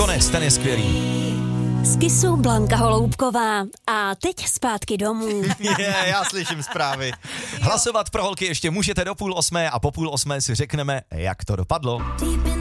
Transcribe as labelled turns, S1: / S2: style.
S1: Konec, ten je skvělý.
S2: S Kisou Blanka Holoubková a teď zpátky domů.
S1: Já slyším zprávy. Hlasovat pro holky ještě můžete do 7:30 a po 7:30 si řekneme, jak to dopadlo.